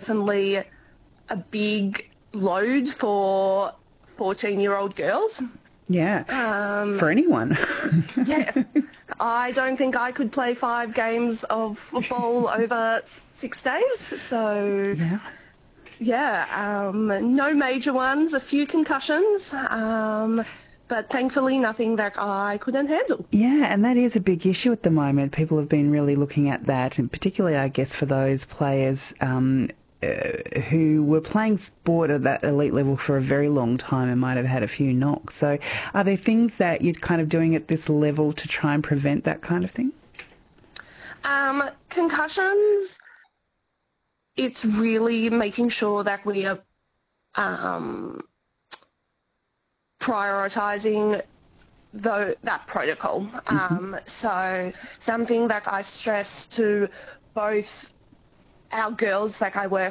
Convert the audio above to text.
definitely a big load for 14-year-old girls. Yeah, for anyone. Yeah, I don't think I could play 5 games of football over 6 days. So, no major ones, a few concussions, but thankfully nothing that I couldn't handle. Yeah, and that is a big issue at the moment. People have been really looking at that, and particularly, I guess, for those players who were playing sport at that elite level for a very long time and might have had a few knocks. So are there things that you're kind of doing at this level to try and prevent that kind of thing? Concussions, it's really making sure that we are prioritising that protocol. So something that I stress to both our girls that I work